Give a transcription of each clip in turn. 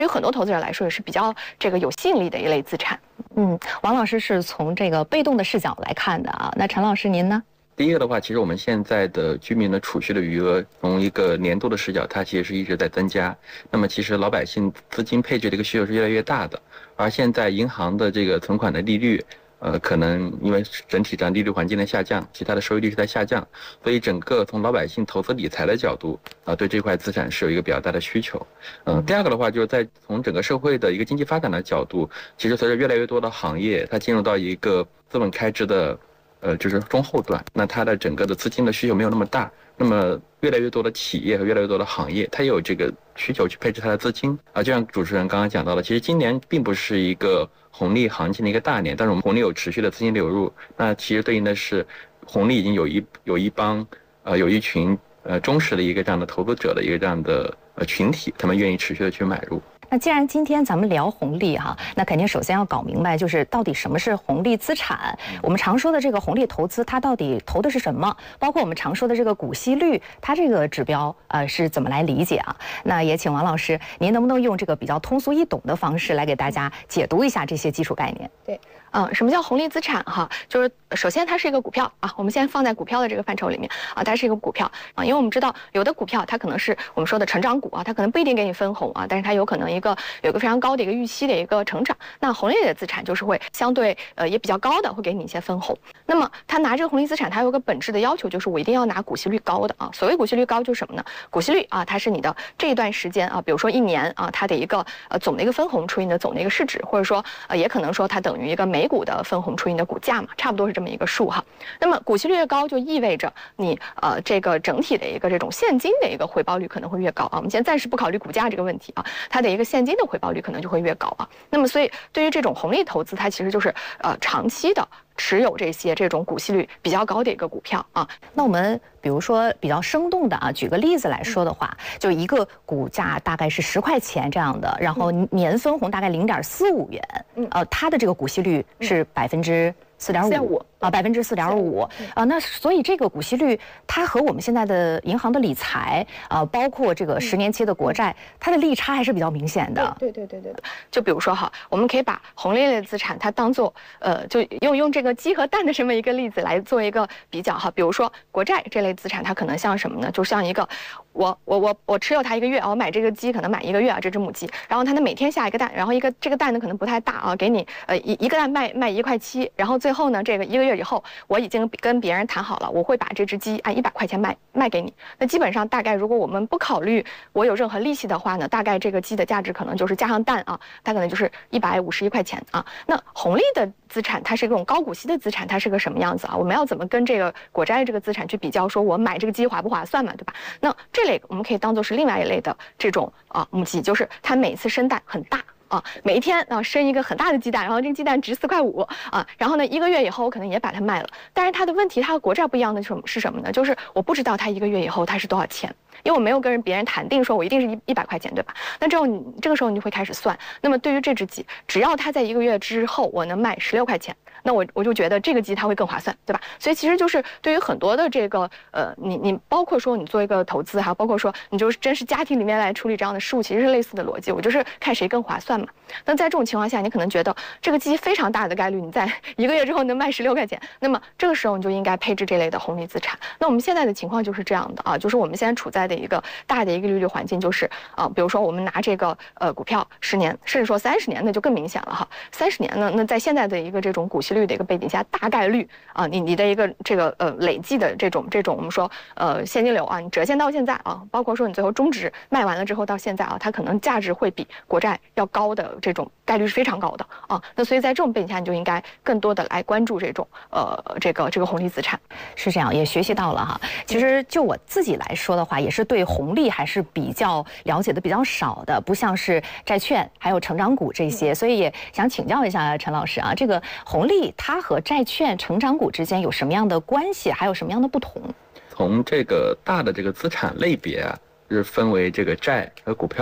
对于很多投资者来说也是比较这个有吸引力的一类资产。 王老师是从这个被动的视角来看的啊，那陈老师您呢？ 第一个的话，其实我们现在的居民的储蓄的余额，从一个年度的视角，它其实是一直在增加。那么其实老百姓资金配置的一个需求是越来越大的，而现在银行的这个存款的利率，可能因为整体上利率环境的下降，其他的收益率是在下降，所以整个从老百姓投资理财的角度，对这块资产是有一个比较大的需求。第二个的话，就是在从整个社会的一个经济发展的角度，其实随着越来越多的行业它进入到一个资本开支的就是中后段，那它的整个的资金的需求没有那么大，那么越来越多的企业和越来越多的行业，它也有这个需求去配置它的资金啊。就像主持人刚刚讲到的，其实今年并不是一个红利行情的一个大年，但是我们红利有持续的资金流入，那其实对应的是红利已经有一群忠实的一个这样的投资者的一个这样的群体，他们愿意持续的去买入。 那既然今天咱们聊红利哈，那肯定首先要搞明白，就是到底什么是红利资产。我们常说的这个红利投资，它到底投的是什么？包括我们常说的这个股息率，它这个指标是怎么来理解啊？那也请王老师，您能不能用这个比较通俗易懂的方式来给大家解读一下这些基础概念？ 对。什么叫红利资产哈？就是首先它是一个股票啊，我们先放在股票的这个范畴里面啊，它是一个股票啊，因为我们知道有的股票它可能是我们说的成长股啊，它可能不一定给你分红啊，但是它有可能有一个非常高的一个预期的一个成长。那红利类的资产就是会相对也比较高的，会给你一些分红。那么它拿这个红利资产，它有个本质的要求，就是我一定要拿股息率高的啊。所谓股息率高就是什么呢？股息率啊，它是你的这一段时间啊，比如说1年啊，它的一个总的一个分红除以你的总的一个市值，或者说也可能说它等于一个每股的分红除以你的股价嘛，差不多是这么一个数哈。那么股息率越高，就意味着你这个整体的一个这种现金的一个回报率可能会越高啊。我们先暂时不考虑股价这个问题啊，它的一个现金的回报率可能就会越高啊。那么所以对于这种红利投资，它其实就是长期的持有这种股息率比较高的一个股票啊。 那我们比如说比较生动的啊，举个例子来说的话，就一个股价大概是10块钱这样的，然后年分红大概0.45元，它的这个股息率是4.5%啊，4.5%啊，那所以这个股息率，它和我们现在的银行的理财啊，包括这个10年期的国债，它的利差还是比较明显的。 对。就比如说哈，我们可以把红利类资产它当做就用这个鸡和蛋的这么一个例子来做一个比较哈。比如说国债这类资产，它可能像什么呢？就像一个我持有它1个月啊，我买这个鸡可能买1个月啊，这只母鸡，然后它呢每天下一个蛋，然后这个蛋呢可能不太大啊，给你一个蛋卖1.7块，然后最后呢这个1个月以后，我已经跟别人谈好了，我会把这只鸡按100块钱卖给你。那基本上大概如果我们不考虑我有任何利息的话呢，大概这个鸡的价值可能就是加上蛋啊，它可能就是151块钱啊。那红利的资产，它是这种高股息的资产，它是个什么样子啊？我们要怎么跟这个国债这个资产去比较，说我买这个鸡划不划算嘛，对吧？那这类我们可以当做是另外一类的这种母鸡，就是它每次生蛋很大。每一天生一个很大的鸡蛋，然后这个鸡蛋值4.5块啊，然后呢1个月以后我可能也把它卖了，但是它的问题，它和国债不一样的是什么呢？就是我不知道它1个月以后它是多少钱，因为我没有跟别人谈定说我一定是100块钱，对吧？那这个时候你就会开始算，那么对于这只鸡，只要它在1个月之后我能卖16块钱，那我就觉得这个鸡它会更划算，对吧？所以其实就是对于很多的这个你包括说你做一个投资，还有包括说你就是真实家庭里面来处理这样的事物，其实是类似的逻辑，我就是看谁更划算嘛。那在这种情况下，你可能觉得这个鸡非常大的概率你在1个月之后能卖16块钱，那么这个时候你就应该配置这类的红利资产。那我们现在的情况就是这样的啊，就是我们现在处在的一个大的一个利率环境，就是比如说我们拿这个股票10年，甚至说30年，那就更明显了哈。30年呢，那在现在的一个这种股息率的一个背景下，大概率啊，你的一个这个累计的这种我们说现金流啊，你折现到现在啊，包括说你最后终值卖完了之后到现在啊，它可能价值会比国债要高的这种概率是非常高的啊。那所以在这种背景下，你就应该更多的来关注这种这个红利资产。 是这样，也学习到了哈。其实就我自己来说的话，也是对红利还是比较了解的比较少的，不像是债券还有成长股这些，所以也想请教一下陈老师啊，这个红利它和债券、成长股之间有什么样的关系，还有什么样的不同？ 从这个大的这个资产类别啊，是分为这个债和股票。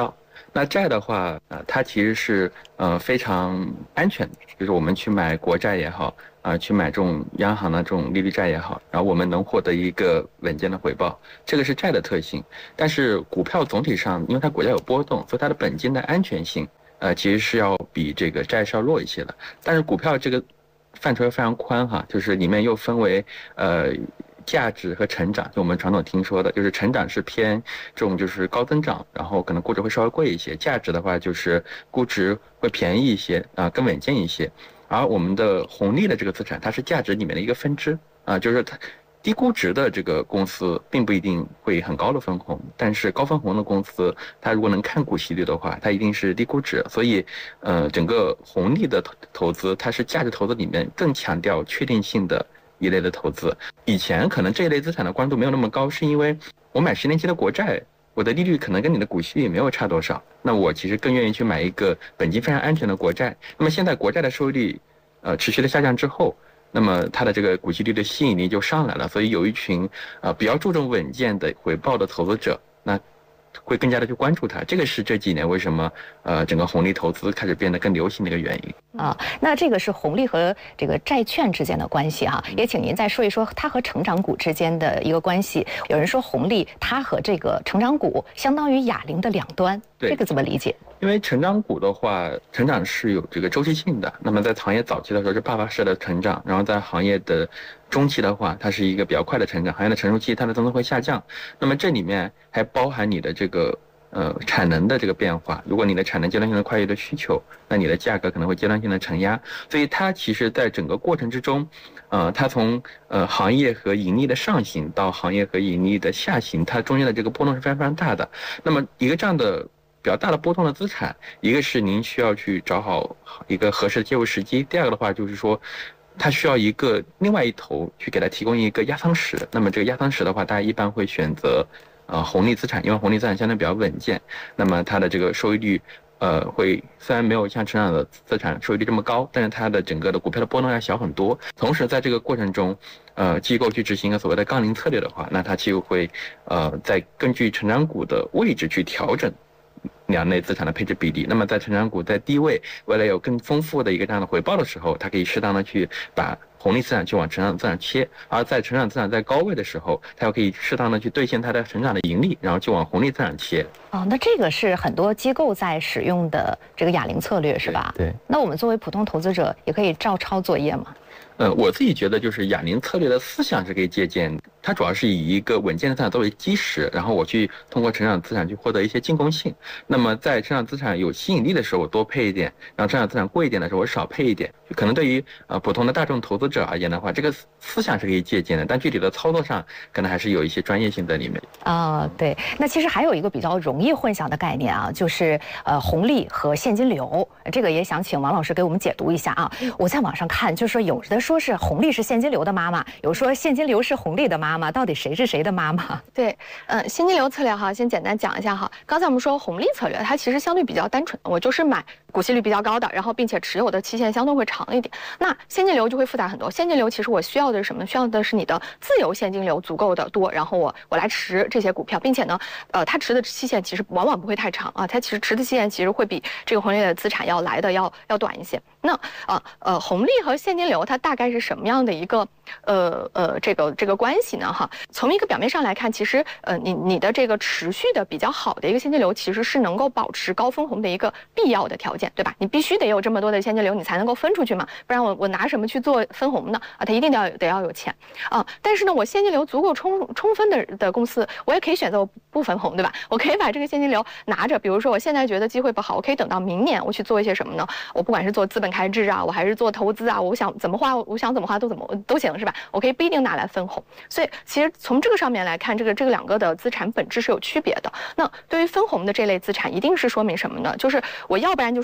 那债的话，它其实是非常安全的，就是我们去买国债也好，去买这种央行的这种利率债也好，然后我们能获得一个稳健的回报，这个是债的特性。但是股票总体上，因为它股价有波动，所以它的本金的安全性，其实是要比这个债是要弱一些的。但是股票这个范畴非常宽哈，就是里面又分为价值和成长，就我们传统听说的，就是成长是偏这种就是高增长，然后可能估值会稍微贵一些；价值的话就是估值会便宜一些更稳健一些。而我们的红利的这个资产，它是价值里面的一个分支就是它低估值的这个公司并不一定会很高的分红，但是高分红的公司，它如果能看股息率的话，它一定是低估值。所以，整个红利的投资，它是价值投资里面更强调确定性的一类的投资。以前可能这一类资产的关注度没有那么高，是因为我买10年期的国债，我的利率可能跟你的股息率没有差多少，那我其实更愿意去买一个本金非常安全的国债。那么现在国债的收益率持续的下降之后，那么它的这个股息率的吸引力就上来了，所以有一群比较注重稳健的回报的投资者，那会更加的去关注它。这个是这几年为什么整个红利投资开始变得更流行的一个原因那这个是红利和这个债券之间的关系哈，也请您再说一说它和成长股之间的一个关系。有人说红利它和这个成长股相当于哑铃的两端，这个怎么理解？ 因为成长股的话，成长是有这个周期性的。那么在行业早期的时候是爆发式的成长，然后在行业的中期的话，它是一个比较快的成长，行业的成熟期它的增速会下降。那么这里面还包含你的这个产能的这个变化。如果你的产能阶段性的跨越的需求，那你的价格可能会阶段性的承压。所以它其实在整个过程之中，它从行业和盈利的上行到行业和盈利的下行，它中间的这个波动是非常非常大的。那么一个这样的比较大的波动的资产，一个是您需要去找好一个合适的介入时机，第二个的话就是说它需要一个另外一头去给它提供一个压舱石。那么这个压舱石的话，大家一般会选择红利资产，因为红利资产相对比较稳健，那么它的这个收益率会虽然没有像成长的资产收益率这么高，但是它的整个的股票的波动要小很多。同时在这个过程中机构去执行一个所谓的杠铃策略的话，那它就会在根据成长股的位置去调整两类资产的配置比例。那么在成长股在低位，为了有更丰富的一个这样的回报的时候，它可以适当的去把红利资产去往成长资产切；而在成长资产在高位的时候，它又可以适当的去兑现它的成长的盈利，然后就往红利资产切。 那这个是很多机构在使用的这个哑铃策略是吧？ 对。 那我们作为普通投资者也可以照抄作业吗？ 我自己觉得就是哑铃策略的思想是可以借鉴的，它主要是以一个稳健的资产作为基石，然后我去通过成长资产去获得一些进攻性。那么在成长资产有吸引力的时候我多配一点，然后成长资产贵一点的时候我少配一点。可能对于普通的大众投资者而言的话，这个思想是可以借鉴的，但具体的操作上可能还是有一些专业性在里面。 对。那其实还有一个比较容易混淆的概念就是红利和现金流，这个也想请王老师给我们解读一下我在网上看，就是说有的说是红利是现金流的妈妈，有说现金流是红利的妈妈，到底谁是谁的妈妈？ 对，现金流策略先简单讲一下刚才我们说红利策略，它其实相对比较单纯，我就是买股息率比较高的，然后并且持有的期限相对会长一点。那现金流就会复杂很多。现金流其实我需要的是什么？需要的是你的自由现金流足够的多，然后我来持这些股票，并且呢，它持的期限其实往往不会太长它其实持的期限其实会比这个红利的资产要来的要短一些。那红利和现金流它大概是什么样的一个这个关系呢？从一个表面上来看，其实你的这个持续的比较好的一个现金流，其实是能够保持高分红的一个必要的条件，对吧？你必须得有这么多的现金流，你才能够分出去嘛，不然我拿什么去做分红呢？它一定得要有钱但是呢，我现金流足够充分的公司，我也可以选择不分红，对吧？我可以把这个现金流拿着，比如说我现在觉得机会不好，我可以等到明年我去做一些什么呢？我不管是做资本开支我还是做投资我想怎么花，我想怎么花都行，是吧？我可以不一定拿来分红。所以其实从这个上面来看，这个两个的资产本质是有区别的。那对于分红的这类资产，一定是说明什么呢？就是我要不然就是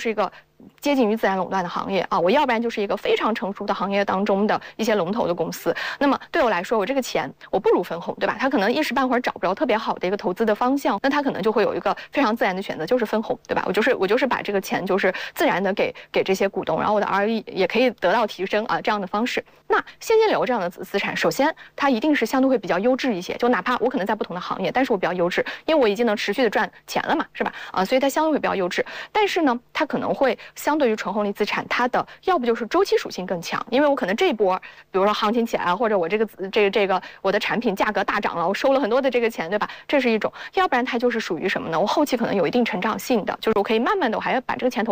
就是一个接近于自然垄断的行业啊，我要不然就是一个非常成熟的行业当中的一些龙头的公司。那么对我来说，我这个钱我不如分红，对吧？他可能一时半会儿找不着特别好的一个投资的方向，那他可能就会有一个非常自然的选择，就是分红，对吧？我就是把这个钱就是自然的给这些股东，然后我的 ROE 也可以得到提升啊，这样的方式。那现金流这样的资产，首先它一定是相对会比较优质一些，就哪怕我可能在不同的行业，但是我比较优质，因为我已经能持续的赚钱了嘛，是吧？所以它相对会比较优质。但是呢，它可能会相对于纯红利资产，它的要不就是周期属性更强，因为我可能这一波，比如说行情起来了，或者我这个我的产品价格大涨了，我收了很多的这个钱，对吧？这是一种。要不然它就是属于什么呢？我后期可能有一定成长性的，就是我可以慢慢的，我还要把这个钱投